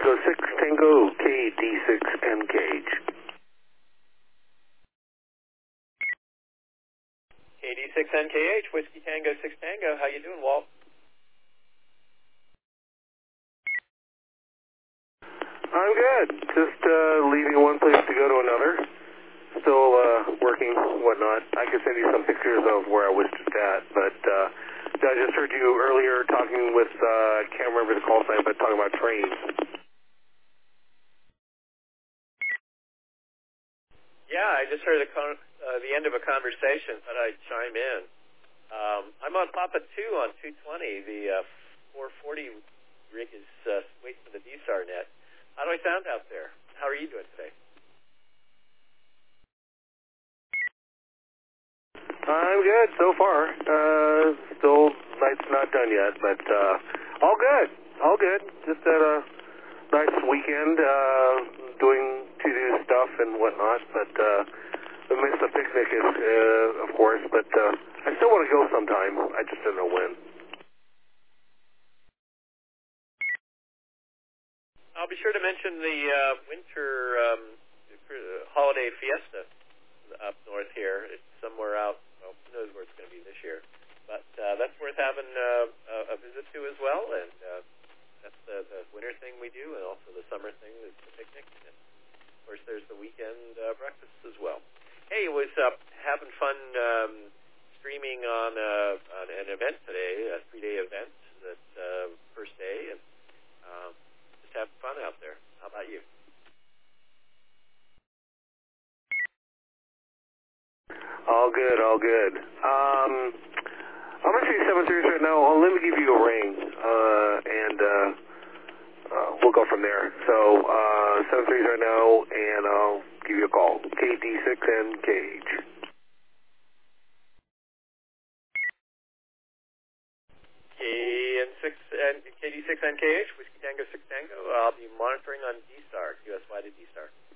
Tango 6 Tango KD6NKH. KD6NKH, Whiskey Tango 6 Tango. How you doing, Walt? I'm good. Just leaving one place to go to another. Still working, whatnot. I could send you some pictures of where I was just at, but I just heard you earlier talking with, can't remember the call sign, but talking about trains. Yeah, I just heard the end of a conversation. Thought I'd chime in. I'm on Papa 2 on 220. The 440 rig is waiting for the DSAR net. How do I sound out there? How are you doing today? I'm good so far. Still, night's not done yet, but all good. All good. Just had a nice weekend doing to-do stuff and whatnot, but I missed the picnic, of course, but I still want to go sometime. I just don't know when. I'll be sure to mention the winter holiday fiesta up north here. It's somewhere out, well, who knows where it's going to be this year. But that's worth having a visit to as well, and that's the winter thing we do, and also the summer thing is the picnic. And of course, there's the weekend breakfasts as well. Hey, I was having fun streaming on an event today, a 3-day event, that first day, and just having fun out there. How about you? All good, all good. I'm actually 730 right now. Let me give you a ring, and we'll go from there. So 730 right now, and I'll give you a call. KD6NKH. KD6NKH, Whiskey Tango 6 Tango. I'll be monitoring on DSAR, QSY to DSAR.